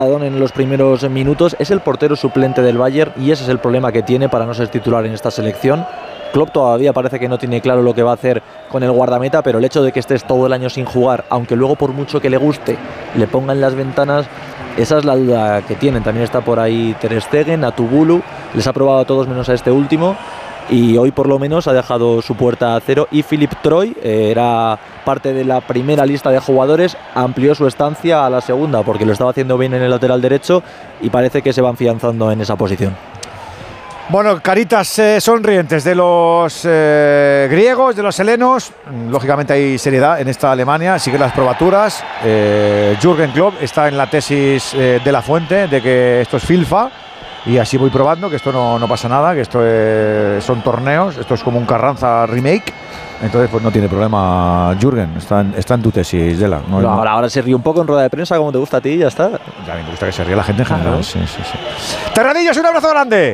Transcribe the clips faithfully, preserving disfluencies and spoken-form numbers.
en los primeros minutos, es el portero suplente del Bayern y ese es el problema que tiene para no ser titular en esta selección. Klopp todavía parece que no tiene claro lo que va a hacer con el guardameta, pero el hecho de que estés todo el año sin jugar, aunque luego por mucho que le guste le pongan las ventanas, esa es la duda que tienen. También está por ahí Ter Stegen, Atubulu, les ha probado a todos menos a este último y hoy por lo menos ha dejado su puerta a cero. Y Philip Troy eh, era parte de la primera lista de jugadores, amplió su estancia a la segunda porque lo estaba haciendo bien en el lateral derecho y parece que se va afianzando en esa posición. Bueno, caritas eh, sonrientes de los eh, griegos, de los helenos. Lógicamente hay seriedad en esta Alemania, sigue las probaturas. eh, Jürgen Klopp está en la tesis eh, de la fuente de que esto es FIFA y así voy probando que esto no, no pasa nada, que esto es, son torneos, esto es como un Carranza remake. Entonces pues no tiene problema Jürgen, está en, está en tu tesis, Dela. No, no, no. Ahora, ahora se ríe un poco en rueda de prensa como te gusta a ti y ya está. Ya me gusta que se ríe la gente en general. Ah, sí, sí, sí. Terradillos, un abrazo grande.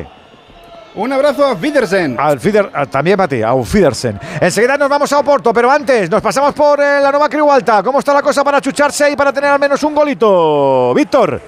Un abrazo a Wiedersehen. Al Fider, también para ti, a Wiedersehen. Enseguida nos vamos a Oporto, pero antes nos pasamos por eh, la Nova Creu Alta. ¿Cómo está la cosa para chucharse y para tener al menos un golito? Víctor.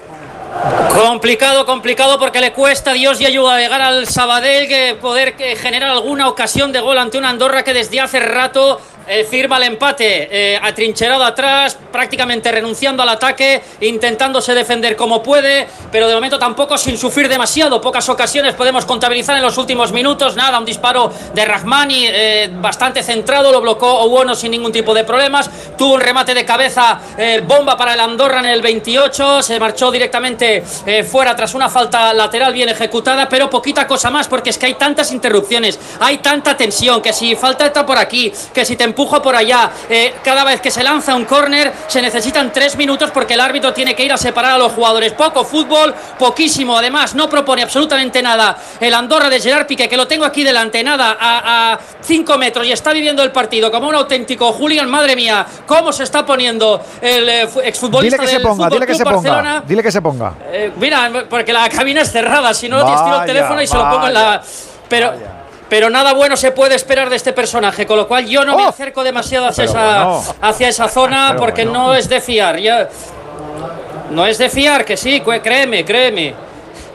Complicado, complicado porque le cuesta Dios y ayuda a llegar al Sabadell, que poder que generar alguna ocasión de gol ante una Andorra que desde hace rato eh, firma el empate, eh, atrincherado atrás, prácticamente renunciando al ataque, intentándose defender como puede, pero de momento tampoco sin sufrir demasiado. Pocas ocasiones podemos contabilizar en los últimos minutos, nada, un disparo de Rahmani eh, bastante centrado, lo bloqueó Owono sin ningún tipo de problemas, tuvo un remate de cabeza, eh, bomba para el Andorra en el veintiocho, se marchó directamente eh, fuera tras una falta lateral bien ejecutada, pero poquita cosa más porque es que hay tantas interrupciones, hay tanta tensión, que si falta está por aquí, que si te empujo por allá, eh, cada vez que se lanza un córner se necesitan tres minutos porque el árbitro tiene que ir a separar a los jugadores. Poco fútbol, poquísimo, además no propone absolutamente nada el Andorra de Gerard Piqué, que lo tengo aquí delante, nada, a cinco metros y está viviendo el partido como un auténtico hooligan. Madre mía, cómo se está poniendo el eh, exfutbolista dile que del se ponga, Fútbol dile que Club se ponga, Barcelona. Dile que se ponga. Eh, mira, porque la cabina es cerrada, si no, vaya, te estiro el teléfono y se lo pongo en la... Pero... Vaya. Pero nada bueno se puede esperar de este personaje, con lo cual yo no oh, me acerco demasiado hacia, esa, bueno. hacia esa zona pero porque bueno. no es de fiar. Ya, no es de fiar, que sí, créeme, créeme.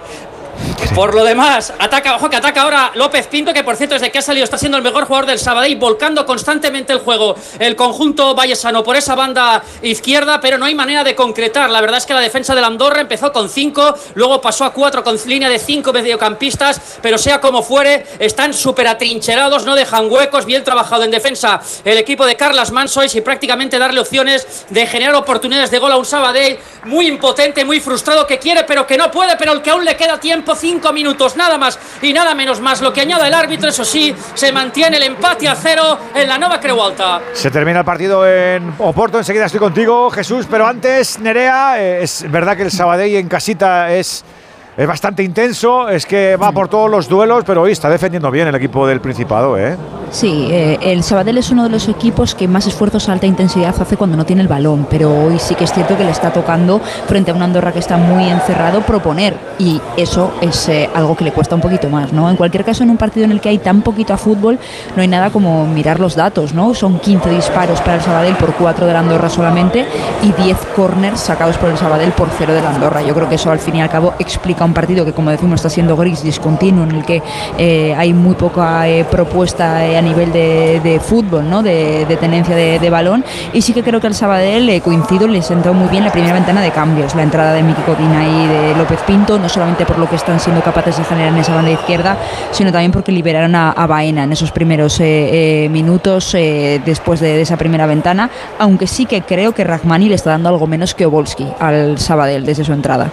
Por lo demás, ataca, ojo que ataca ahora López Pinto, que por cierto desde que ha salido está siendo el mejor jugador del Sabadell, volcando constantemente el juego, el conjunto vallesano por esa banda izquierda, pero no hay manera de concretar. La verdad es que la defensa del Andorra empezó con cinco, luego pasó a cuatro con línea de cinco mediocampistas, pero sea como fuere, están súper atrincherados, no dejan huecos, bien trabajado en defensa el equipo de Carles Mansois y prácticamente darle opciones de generar oportunidades de gol a un Sabadell muy impotente, muy frustrado, que quiere pero que no puede, pero el que aún le queda tiempo, cinco minutos, nada más y nada menos más lo que añade el árbitro. Eso sí, se mantiene el empate a cero en la Nova Creu Alta. Se termina el partido en Oporto, enseguida estoy contigo, Jesús, pero antes, Nerea, eh, es verdad que el Sabadell en casita es... Es bastante intenso, es que va por todos los duelos, pero hoy está defendiendo bien el equipo del Principado, ¿eh? Sí, eh, el Sabadell es uno de los equipos que más esfuerzos a alta intensidad hace cuando no tiene el balón, pero hoy sí que es cierto que le está tocando, frente a una Andorra que está muy encerrado, proponer, y eso es eh, algo que le cuesta un poquito más, ¿no? En cualquier caso, en un partido en el que hay tan poquito a fútbol, no hay nada como mirar los datos, ¿no? Son quince disparos para el Sabadell por cuatro de la Andorra solamente, y diez córners sacados por el Sabadell por cero de la Andorra. Yo creo que eso al fin y al cabo explica un partido que, como decimos, está siendo gris, discontinuo, en el que eh, hay muy poca eh, propuesta eh, a nivel de, de fútbol, ¿no? de, de tenencia de, de balón, y sí que creo que el Sabadell, eh, coincido, le sentó muy bien la primera ventana de cambios, la entrada de Miki Codina y de López Pinto, no solamente por lo que están siendo capaces de generar en esa banda izquierda, sino también porque liberaron a, a Baena en esos primeros eh, eh, minutos eh, después de, de esa primera ventana, aunque sí que creo que Rahmani le está dando algo menos que Obolski al Sabadell desde su entrada.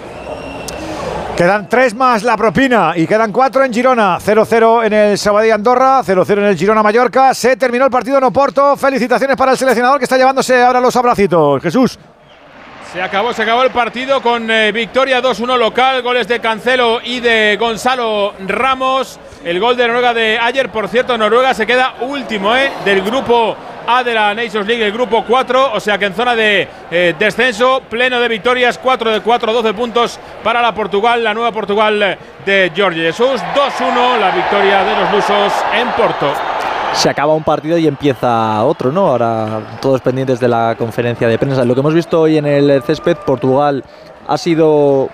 Quedan tres más la propina y quedan cuatro en Girona. cero cero en el Sabadell Andorra, cero cero en el Girona Mallorca. Se terminó el partido en Oporto. Felicitaciones para el seleccionador que está llevándose ahora los abracitos. Jesús. Se acabó, se acabó el partido con eh, victoria dos uno local, goles de Cancelo y de Gonzalo Ramos. El gol de Noruega de ayer, por cierto, Noruega se queda último eh, del grupo A de la Nations League, el grupo cuatro, o sea que en zona de eh, descenso, pleno de victorias, cuatro de cuatro, doce puntos para la Portugal, la nueva Portugal de Jorge Jesus. dos uno la victoria de los lusos en Porto. Se acaba un partido y empieza otro, ¿no? Ahora todos pendientes de la conferencia de prensa. Lo que hemos visto hoy en el césped, Portugal ha sido